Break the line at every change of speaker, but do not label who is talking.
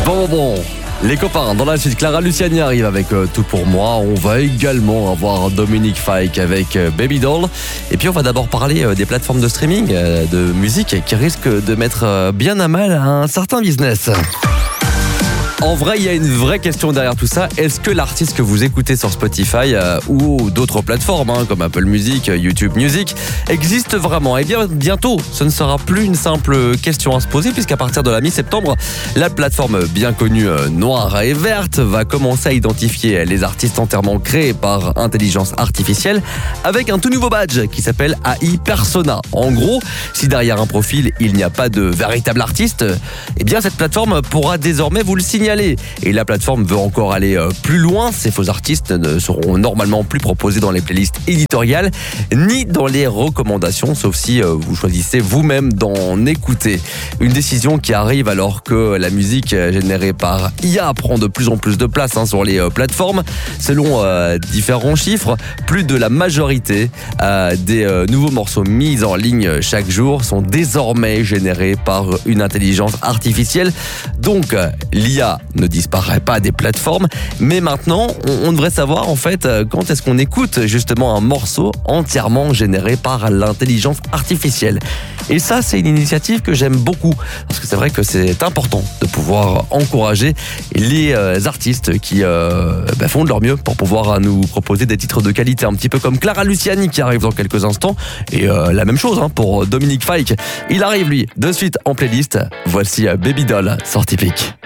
Bon, les copains, dans la suite, Clara Luciani arrive avec Tout pour moi. On va également avoir Dominique Fike avec Baby Doll. Et puis on va d'abord parler des plateformes de streaming de musique qui risquent de mettre bien à mal un certain business. En vrai, il y a une vraie question derrière tout ça. Est-ce que l'artiste que vous écoutez sur Spotify ou d'autres plateformes comme Apple Music, YouTube Music existe vraiment? Eh bien, bientôt, ce ne sera plus une simple question à se poser puisqu'à partir de la mi-septembre, la plateforme bien connue Noire et Verte va commencer à identifier les artistes entièrement créés par intelligence artificielle avec un tout nouveau badge qui s'appelle AI Persona. En gros, si derrière un profil, il n'y a pas de véritable artiste, eh bien cette plateforme pourra désormais vous le signaler. Et la plateforme veut encore aller plus loin. Ces faux artistes ne seront normalement plus proposés dans les playlists éditoriales ni dans les recommandations, sauf si vous choisissez vous-même d'en écouter. Une décision qui arrive alors que la musique générée par IA prend de plus en plus de place sur les plateformes. Selon différents chiffres, plus de la majorité des nouveaux morceaux mis en ligne chaque jour sont désormais générés par une intelligence artificielle. Donc, l'IA ne disparaît pas des plateformes, mais maintenant, on devrait savoir en fait quand est-ce qu'on écoute justement un morceau entièrement généré par l'intelligence artificielle. Et ça, c'est une initiative que j'aime beaucoup, parce que c'est vrai que c'est important de pouvoir encourager les artistes qui font de leur mieux pour pouvoir nous proposer des titres de qualité, un petit peu comme Clara Luciani qui arrive dans quelques instants, et la même chose pour Dominique Fike. Il arrive lui de suite en playlist. Voici Baby Doll sur Typique.